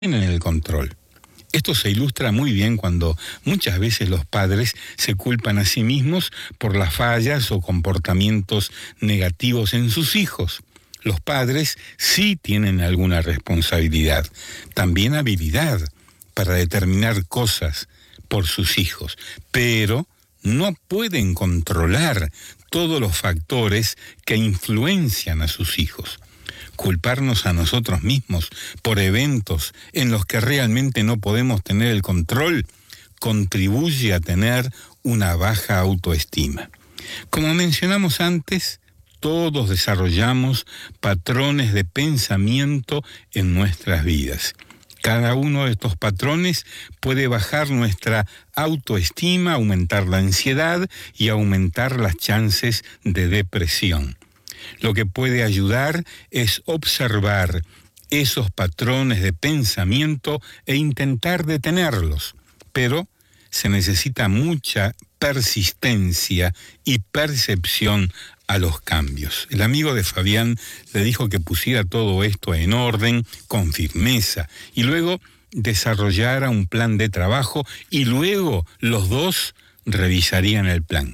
tienen el control. Esto se ilustra muy bien cuando muchas veces los padres se culpan a sí mismos por las fallas o comportamientos negativos en sus hijos. Los padres sí tienen alguna responsabilidad, también habilidad para determinar cosas por sus hijos, pero no pueden controlar todos los factores que influencian a sus hijos. Culparnos a nosotros mismos por eventos en los que realmente no podemos tener el control contribuye a tener una baja autoestima. Como mencionamos antes, todos desarrollamos patrones de pensamiento en nuestras vidas. Cada uno de estos patrones puede bajar nuestra autoestima, aumentar la ansiedad y aumentar las chances de depresión. Lo que puede ayudar es observar esos patrones de pensamiento e intentar detenerlos, pero se necesita mucha persistencia y percepción a los cambios. El amigo de Fabián le dijo que pusiera todo esto en orden, con firmeza, y luego desarrollara un plan de trabajo, y luego los dos revisarían el plan.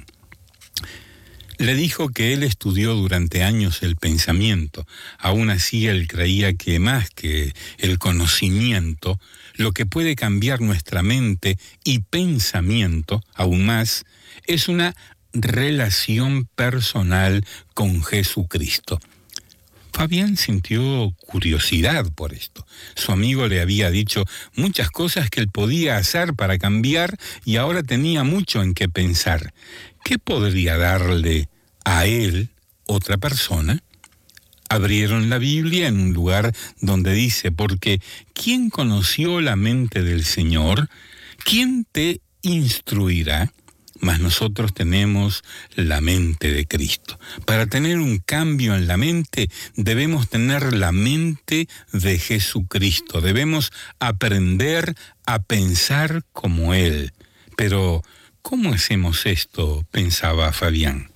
Le dijo que él estudió durante años el pensamiento. Aún así, él creía que más que el conocimiento, lo que puede cambiar nuestra mente y pensamiento, aún más, es una relación personal con Jesucristo. Fabián sintió curiosidad por esto. Su amigo le había dicho muchas cosas que él podía hacer para cambiar y ahora tenía mucho en qué pensar. ¿Qué podría darle a él otra persona? Abrieron la Biblia en un lugar donde dice, porque ¿quién conoció la mente del Señor? ¿Quién te instruirá? Mas nosotros tenemos la mente de Cristo. Para tener un cambio en la mente, debemos tener la mente de Jesucristo. Debemos aprender a pensar como Él. Pero, ¿cómo hacemos esto?, pensaba Fabián.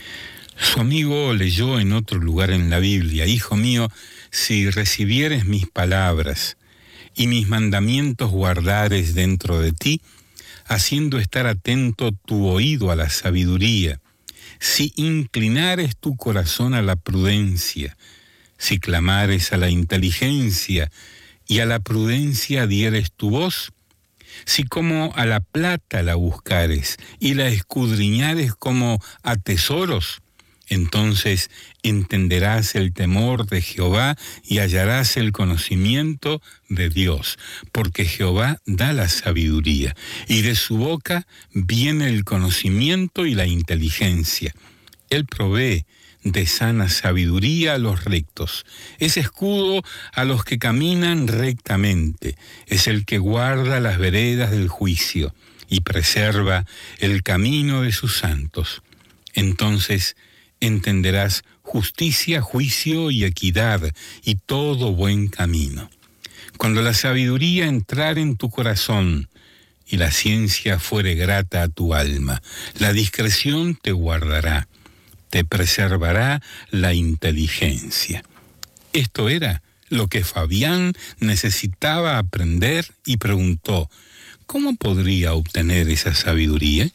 Su amigo leyó en otro lugar en la Biblia, Hijo mío, si recibieres mis palabras y mis mandamientos guardares dentro de ti, haciendo estar atento tu oído a la sabiduría, si inclinares tu corazón a la prudencia, si clamares a la inteligencia y a la prudencia dieres tu voz, si como a la plata la buscares y la escudriñares como a tesoros, entonces entenderás el temor de Jehová y hallarás el conocimiento de Dios, porque Jehová da la sabiduría, y de su boca viene el conocimiento y la inteligencia. Él provee de sana sabiduría a los rectos, es escudo a los que caminan rectamente, es el que guarda las veredas del juicio y preserva el camino de sus santos. Entonces entenderás justicia, juicio y equidad y todo buen camino. Cuando la sabiduría entrare en tu corazón y la ciencia fuere grata a tu alma, la discreción te guardará, te preservará la inteligencia. Esto era lo que Fabián necesitaba aprender y preguntó, ¿cómo podría obtener esa sabiduría?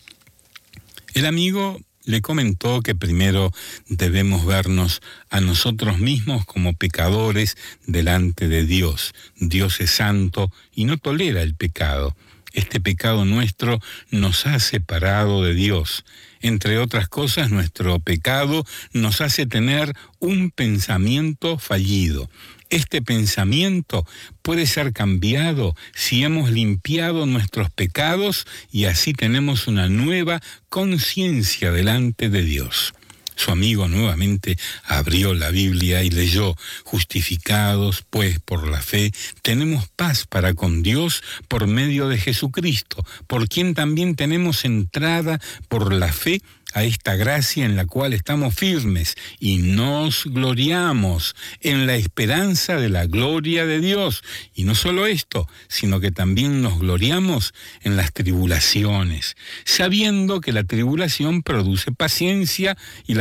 El amigo le comentó que primero debemos vernos a nosotros mismos como pecadores delante de Dios. Dios es santo y no tolera el pecado. Este pecado nuestro nos ha separado de Dios. Entre otras cosas, nuestro pecado nos hace tener un pensamiento fallido. Este pensamiento puede ser cambiado si hemos limpiado nuestros pecados y así tenemos una nueva conciencia delante de Dios. Su amigo nuevamente abrió la Biblia y leyó, justificados pues por la fe, tenemos paz para con Dios por medio de Jesucristo, por quien también tenemos entrada por la fe a esta gracia en la cual estamos firmes y nos gloriamos en la esperanza de la gloria de Dios. Y no solo esto, sino que también nos gloriamos en las tribulaciones, sabiendo que la tribulación produce paciencia y la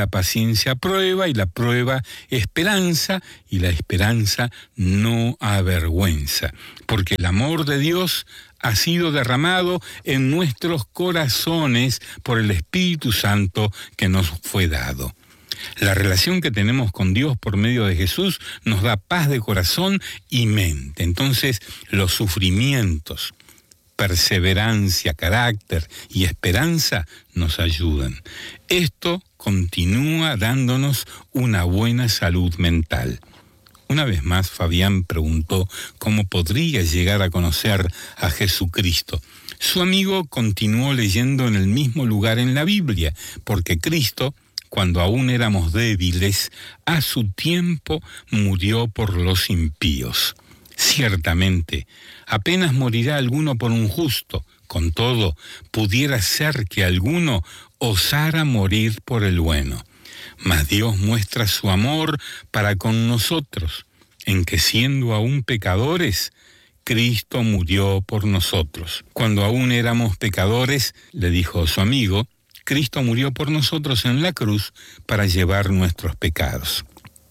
paciencia prueba, y la prueba esperanza, y la esperanza no avergüenza, porque el amor de Dios ha sido derramado en nuestros corazones por el Espíritu Santo que nos fue dado. La relación que tenemos con Dios por medio de Jesús nos da paz de corazón y mente. Entonces, los sufrimientos, perseverancia, carácter y esperanza nos ayudan. Esto continúa dándonos una buena salud mental. Una vez más, Fabián preguntó cómo podría llegar a conocer a Jesucristo. Su amigo continuó leyendo en el mismo lugar en la Biblia, porque Cristo, cuando aún éramos débiles, a su tiempo murió por los impíos. Ciertamente, apenas morirá alguno por un justo, con todo, pudiera ser que alguno osara morir por el bueno. Mas Dios muestra su amor para con nosotros, en que siendo aún pecadores, Cristo murió por nosotros. Cuando aún éramos pecadores, le dijo su amigo, Cristo murió por nosotros en la cruz para llevar nuestros pecados.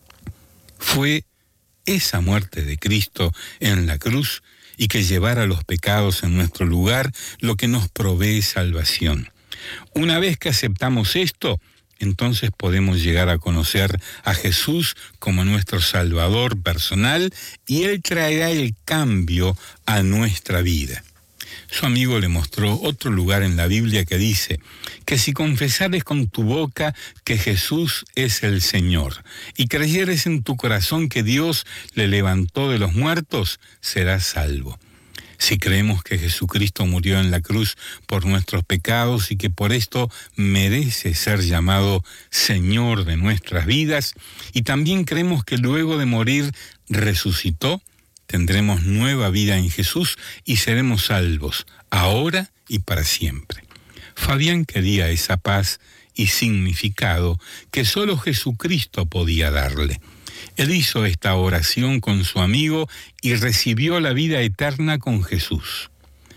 Fue esa muerte de Cristo en la cruz y que llevara los pecados en nuestro lugar lo que nos provee salvación. Una vez que aceptamos esto, entonces podemos llegar a conocer a Jesús como nuestro Salvador personal, y Él traerá el cambio a nuestra vida. Su amigo le mostró otro lugar en la Biblia que dice que si confesares con tu boca que Jesús es el Señor y creyeres en tu corazón que Dios le levantó de los muertos, serás salvo. Si creemos que Jesucristo murió en la cruz por nuestros pecados y que por esto merece ser llamado Señor de nuestras vidas, y también creemos que luego de morir resucitó, tendremos nueva vida en Jesús y seremos salvos, ahora y para siempre. Fabián quería esa paz y significado que solo Jesucristo podía darle. Él hizo esta oración con su amigo y recibió la vida eterna con Jesús.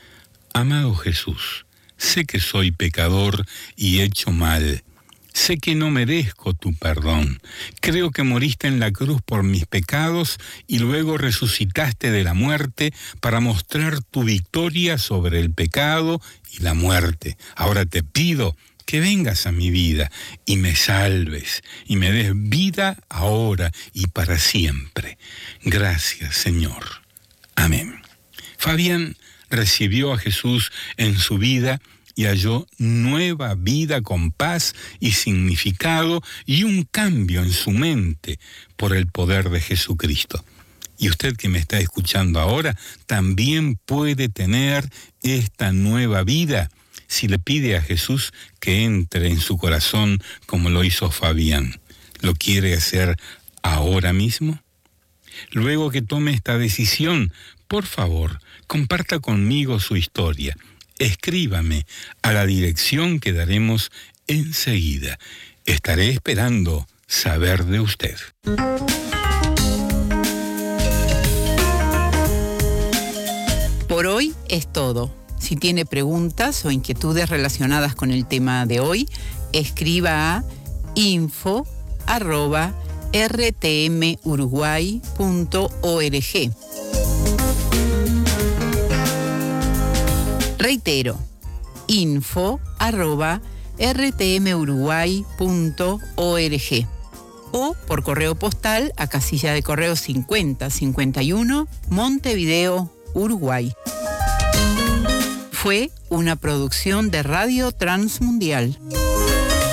Amado Jesús, sé que soy pecador y hecho mal. Sé que no merezco tu perdón. Creo que moriste en la cruz por mis pecados y luego resucitaste de la muerte para mostrar tu victoria sobre el pecado y la muerte. Ahora te pido que vengas a mi vida y me salves y me des vida ahora y para siempre. Gracias, Señor. Amén. Fabián recibió a Jesús en su vida y halló nueva vida con paz y significado y un cambio en su mente por el poder de Jesucristo. Y usted que me está escuchando ahora también puede tener esta nueva vida si le pide a Jesús que entre en su corazón como lo hizo Fabián. ¿Lo quiere hacer ahora mismo? Luego que tome esta decisión, por favor, comparta conmigo su historia. Escríbame a la dirección que daremos enseguida. Estaré esperando saber de usted. Por hoy es todo. Si tiene preguntas o inquietudes relacionadas con el tema de hoy, escriba a info@rtmuruguay.org. Reitero, info@rtmuruguay.org o por correo postal a casilla de correo 5051, Montevideo, Uruguay. Fue una producción de Radio Transmundial.